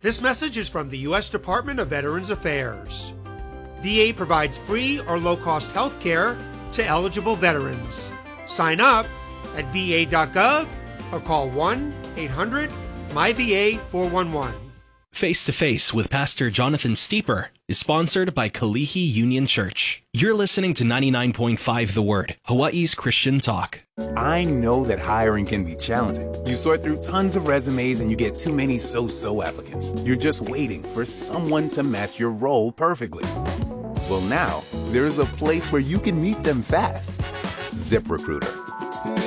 This message is from the U.S. Department of Veterans Affairs. VA provides free or low-cost health care to eligible veterans. Sign up at va.gov or call 1-800-MyVA411. Face to Face with Pastor Jonathan Steeper is sponsored by Kalihi Union Church. You're listening to 99.5 The Word, Hawaii's Christian talk. I know that hiring can be challenging. You sort through tons of resumes and you get too many so-so applicants. You're just waiting for someone to match your role perfectly. Well, now there's a place where you can meet them fast. ZipRecruiter.